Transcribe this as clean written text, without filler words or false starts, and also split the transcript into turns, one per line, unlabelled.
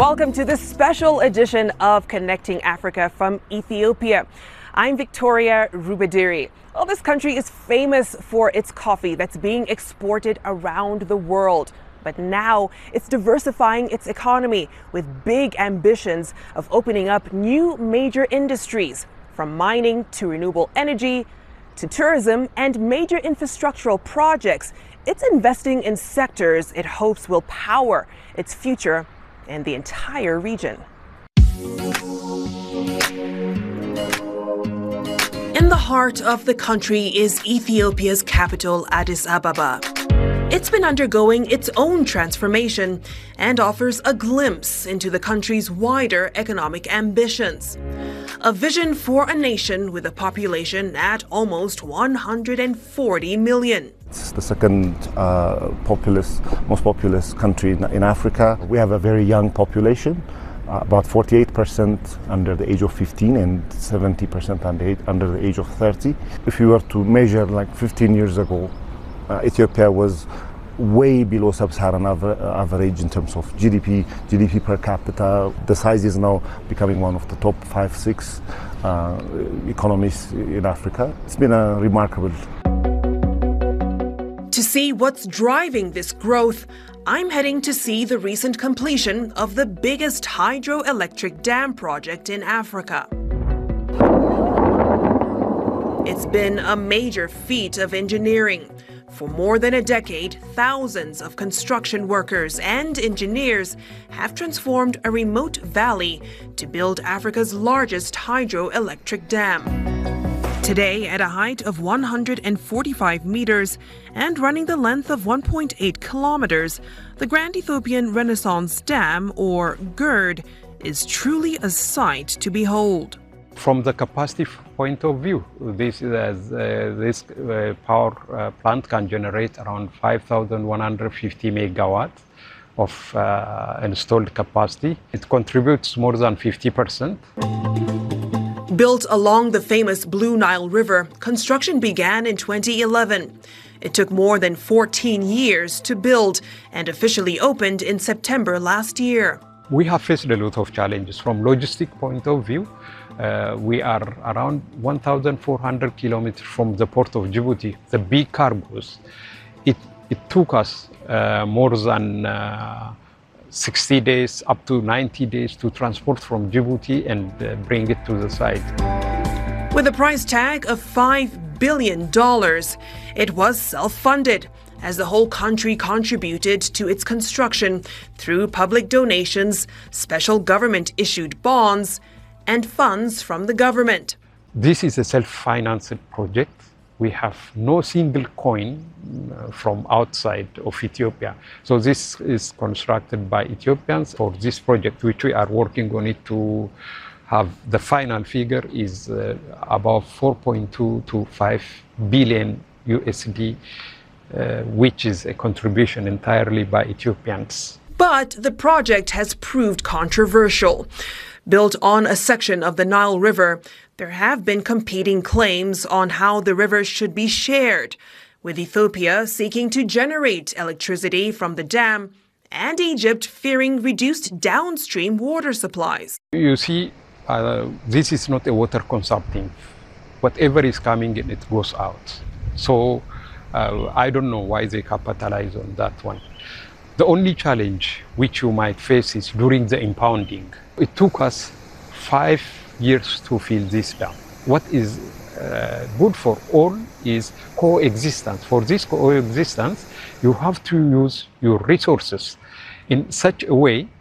Welcome to this special edition of Connecting Africa from Ethiopia. I'm Victoria Rubadiri. Well, this country is famous for its coffee that's being exported around the world. But now it's diversifying its economy with big ambitions of opening up new major industries, from mining to renewable energy to tourism and major infrastructural projects. It's investing in sectors it hopes will power its future and the entire region. In the heart of the country is Ethiopia's capital, Addis Ababa. It's been undergoing its own transformation and offers a glimpse into the country's wider economic ambitions. A vision for a nation with a population at almost 140 million.
It's the second most populous country in Africa. We have a very young population, about 48% under the age of 15 and 70% under the age of 30. If you were to measure like 15 years ago, Ethiopia was way below sub-Saharan average in terms of GDP per capita. The size is now becoming one of the top 5-6 economies in Africa. It's been a remarkable.
To see what's driving this growth, I'm heading to see the recent completion of the biggest hydroelectric dam project in Africa. It's been a major feat of engineering. For more than a decade, thousands of construction workers and engineers have transformed a remote valley to build Africa's largest hydroelectric dam. Today, at a height of 145 meters and running the length of 1.8 kilometers, the Grand Ethiopian Renaissance Dam, or GERD, is truly a sight to behold.
From the capacity point of view, this power plant can generate around 5,150 megawatts of installed capacity. It contributes more than 50%.
Built along the famous Blue Nile River, construction began in 2011. It took more than 14 years to build and officially opened in September last year.
We have faced a lot of challenges. From logistic point of view, we are around 1,400 kilometers from the port of Djibouti. The big cargoes, it took us more than 60 days, up to 90 days to transport from Djibouti and bring it to the site.
With a price tag of $5 billion, it was self-funded, as the whole country contributed to its construction through public donations, special government-issued bonds, and funds from the government.
This is a self-financed project. We have no single coin from outside of Ethiopia. So this is constructed by Ethiopians. For this project, which we are working on it to have the final figure is above 4.2 to 5 billion USD, which is a contribution entirely by Ethiopians.
But the project has proved controversial. Built on a section of the Nile River, there have been competing claims on how the river should be shared, with Ethiopia seeking to generate electricity from the dam and Egypt fearing reduced downstream water supplies.
You see, this is not a water consumptive. Whatever is coming in, it goes out. So I don't know why they capitalize on that one. The only challenge which you might face is during the impounding. It took us 5 years to fill this dam. What is good for all is coexistence. For this coexistence, you have to use your resources in such a way